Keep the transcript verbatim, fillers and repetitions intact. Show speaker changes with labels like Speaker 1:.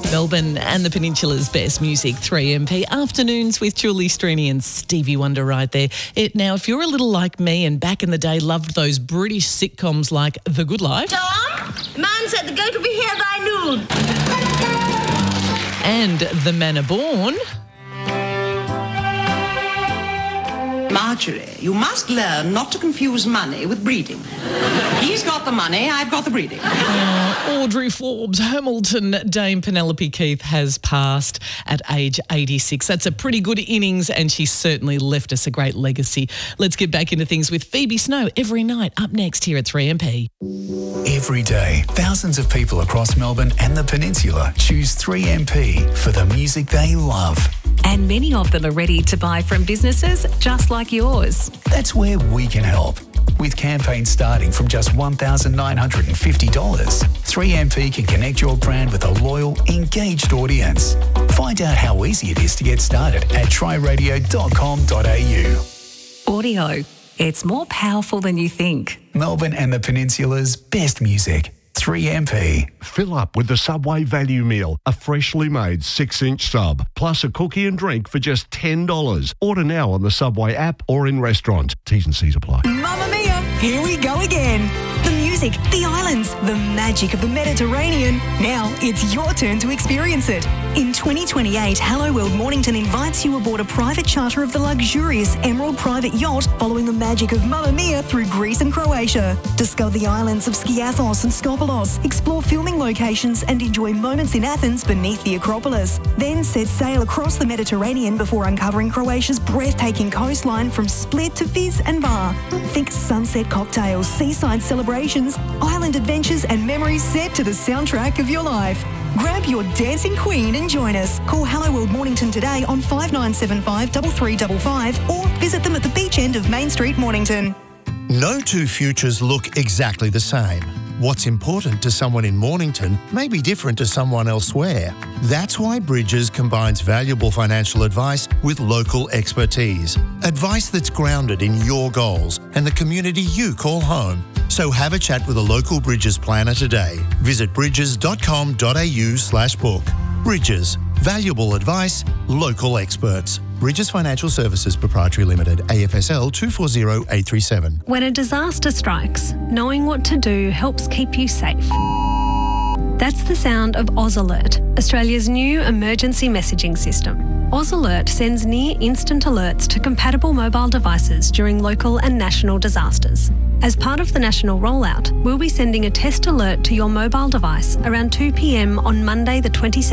Speaker 1: Melbourne and the Peninsula's best music, three M P. Afternoons with Julie Strini and Stevie Wonder right there. It, now, if you're a little like me and back in the day loved those British sitcoms like The Good Life.
Speaker 2: Tom, the man said the gate will be here by noon.
Speaker 1: And The Manor Born.
Speaker 3: Marjorie, you must learn not to confuse money with breeding. He's got the money, I've got the breeding.
Speaker 1: Uh, Audrey Forbes, Hamilton Dame Penelope Keith has passed at age eighty-six. That's a pretty good innings and she certainly left us a great legacy. Let's get back into things with Phoebe Snow every night, up next here at three M P.
Speaker 4: Every day, thousands of people across Melbourne and the Peninsula choose three M P for the music they love.
Speaker 5: And many of them are ready to buy from businesses just like yours.
Speaker 4: That's where we can help. With campaigns starting from just one thousand nine hundred fifty dollars, three M P can connect your brand with a loyal, engaged audience. Find out how easy it is to get started at try radio dot com dot a u.
Speaker 5: Audio. It's more powerful than you think.
Speaker 4: Melbourne and the Peninsula's best music. three M P.
Speaker 6: Fill up with the Subway Value Meal, a freshly made six-inch sub, plus a cookie and drink for just ten dollars. Order now on the Subway app or in restaurant. T's and C's apply.
Speaker 7: Mamma mia, here we go again. The music, the islands, the magic of the Mediterranean. Now it's your turn to experience it. In twenty twenty-eight, Hello World Mornington invites you aboard a private charter of the luxurious Emerald private yacht following the magic of Mamma Mia through Greece and Croatia. Discover the islands of Skiathos and Skopelos, explore filming locations and enjoy moments in Athens beneath the Acropolis. Then set sail across the Mediterranean before uncovering Croatia's breathtaking coastline from Split to Vis and Var. Think sunset cocktails, seaside celebrations, island adventures and memories set to the soundtrack of your life. Grab your dancing queen and join us. Call Hello World Mornington today on five nine seven five, three three five five or visit them at the beach end of Main Street, Mornington.
Speaker 8: No two futures look exactly the same. What's important to someone in Mornington may be different to someone elsewhere. That's why Bridges combines valuable financial advice with local expertise. Advice that's grounded in your goals and the community you call home. So have a chat with a local Bridges planner today. Visit bridges dot com dot a u slash book. Bridges. Valuable advice, local experts. Bridges Financial Services Proprietary Limited, A F S L two four zero eight three seven.
Speaker 9: When a disaster strikes, knowing what to do helps keep you safe. That's the sound of Oz Alert, Australia's new emergency messaging system. Oz Alert sends near-instant alerts to compatible mobile devices during local and national disasters. As part of the national rollout, we'll be sending a test alert to your mobile device around two p m on Monday the twenty-seventh